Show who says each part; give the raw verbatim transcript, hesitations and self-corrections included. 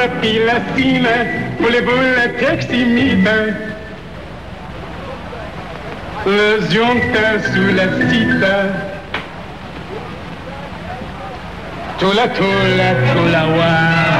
Speaker 1: pris la cime pour les boules proximité. Le jonte sous la cite. Tola, tola, tola, wa.